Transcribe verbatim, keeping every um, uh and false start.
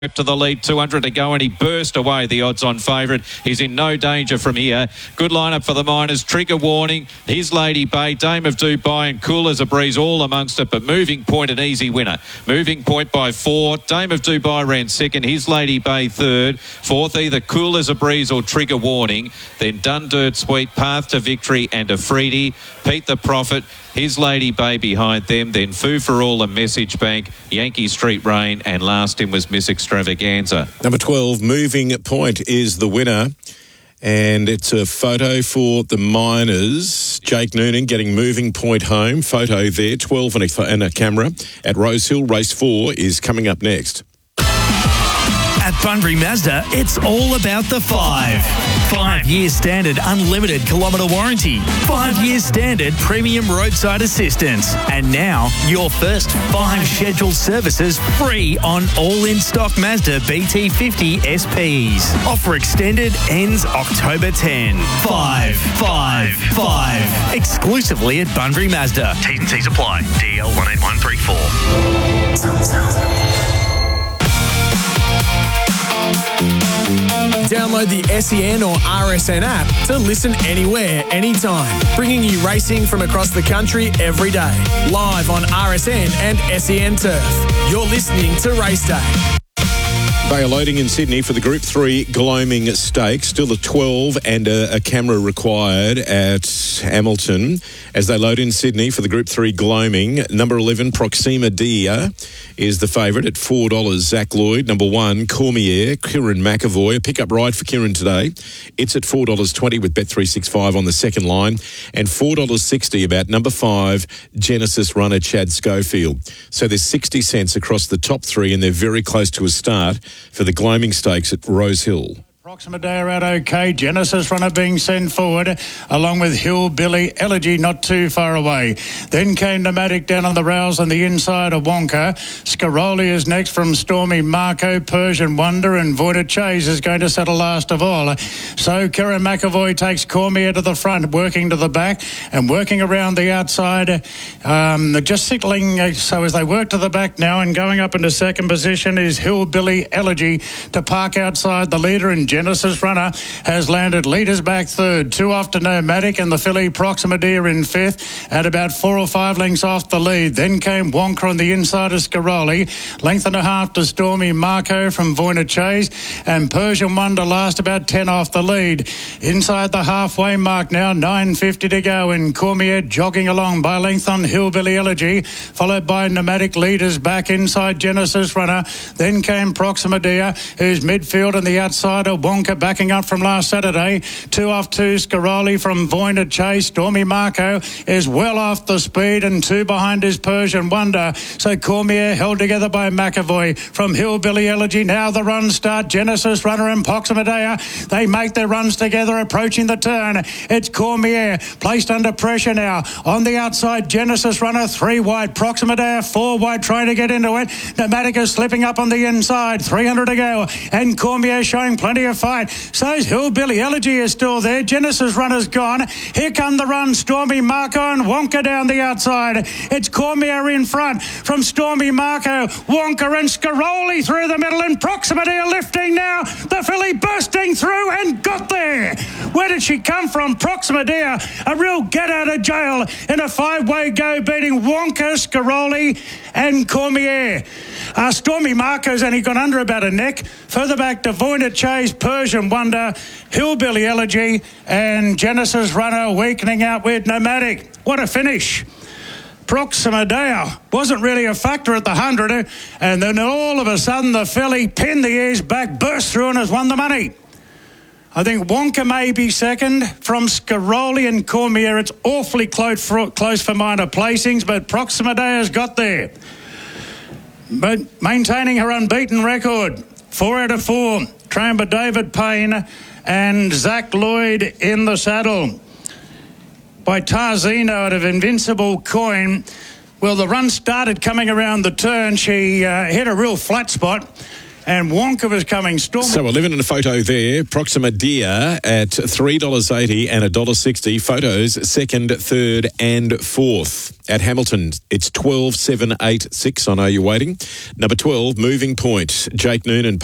To the lead, two hundred to go, and he burst away, the odds-on favourite. He's in no danger from here. Good lineup for the Miners. Trigger Warning, His Lady Bay, Dame of Dubai, and Cool as a Breeze all amongst it, but Moving Point an easy winner. Moving Point by four. Dame of Dubai ran second. His Lady Bay third. Fourth, either Cool as a Breeze or Trigger Warning. Then Done Dirt Sweet, Path to Victory, and Afridi. Pete the Prophet, His Lady Bay behind them. Then Foo for All and Message Bank, Yankee Street Rain, and last in was Miss Extravaganza. Number twelve, Moving Point, is the winner. And it's a photo for the Miners. Jake Noonan getting Moving Point home. Photo there, twelve and a, and a camera at Rosehill. Race four is coming up next. At Bunbury Mazda, it's all about the five. Five years standard unlimited kilometre warranty. Five years standard premium roadside assistance. And now, your first five scheduled services free on all in-stock Mazda B T fifty S Ps. Offer extended, ends October tenth. Five, five, five. Exclusively at Bunbury Mazda. T's and C's apply. D L one eight one three four. Download the S E N or R S N app to listen anywhere, anytime. Bringing you racing from across the country every day. Live on R S N and S E N Turf. You're listening to Race Day. They are loading in Sydney for the Group three Gloaming Stakes. Still a twelve and a, a camera required at Hamilton as they load in Sydney for the Group three Gloaming. Number eleven, Proxima Dia, is the favourite at four dollars. Zach Lloyd. Number one, Cormier, Kieran McAvoy. A pick-up ride for Kieran today. It's at four dollars twenty with Bet three sixty-five on the second line. And four dollars sixty about number five, Genesis runner Chad Schofield. So there's sixty cents across the top three, and they're very close to a start for the Gloaming Stakes at Rosehill. Proxima Day are out okay. Genesis runner being sent forward, along with Hillbilly Elegy not too far away. Then came Nomadic down on the rails on the inside of Wonka. Scaroli is next from Stormy Marco. Persian Wonder and Voida Chase is going to settle last of all. So Kieran McAvoy takes Cormier to the front, working to the back and working around the outside. Um, just signalling, so as they work to the back now and going up into second position is Hillbilly Elegy to park outside the leader, and Genesis runner has landed leaders back third. Two off to Nomadic and the filly Proxima Dia in fifth at about four or five lengths off the lead. Then came Wonka on the inside of Scaroli. Length and a half to Stormy Marco from Voida Chase, and Persian Wonder last about ten off the lead. Inside the halfway mark now, nine fifty to go, and Cormier jogging along by length on Hillbilly Elegy, followed by Nomadic leaders back inside Genesis runner. Then came Proxima Dia, who's midfield on the outside of Wonka backing up from last Saturday. Two off two, Scaroli from Voida Chase. Stormy Marco is well off the speed, and two behind is Persian Wonder. So Cormier held together by McAvoy from Hillbilly Elegy. Now the runs start. Genesis runner and Proxima Dia, they make their runs together approaching the turn. It's Cormier placed under pressure now. On the outside, Genesis runner three wide. Proxima Dia four wide trying to get into it. Nomadic is slipping up on the inside. three hundred to go, and Cormier showing plenty of fight. So's Hillbilly Elegy is still there. Genesis runner's gone. Here come the run. Stormy Marco and Wonka down the outside. It's Cormier in front from Stormy Marco. Wonka and Scaroli through the middle, and Proxima Dia lifting now. The filly bursting through and got there. Where did she come from? Proxima Dia, a real get out of jail in a five-way go, beating Wonka, Scaroli and Cormier. Uh, Stormy Marco's only gone under about a neck. Further back to Voida Chase, Persian Wonder, Hillbilly Elegy, and Genesis runner weakening out with Nomadic. What a finish. Proxima Dia wasn't really a factor at the hundred, and then all of a sudden the filly pinned the ears back, burst through and has won the money. I think Wonka may be second from Scaroli and Cormier. It's awfully close for, close for minor placings, but Proxima Dia's got there. But maintaining her unbeaten record, four out of four, trained by David Payne and Zach Lloyd in the saddle. By Tarzino out of Invincible Coin. Well, the run started coming around the turn. She uh, hit a real flat spot. and Wonka was coming storm. So we're living in a photo there. Proxima Deer at three dollars eighty and one dollar sixty. Photos second, third and fourth. At Hamilton, it's twelve seven eight six. I know you're waiting. Number twelve, Moving Point. Jake Noonan.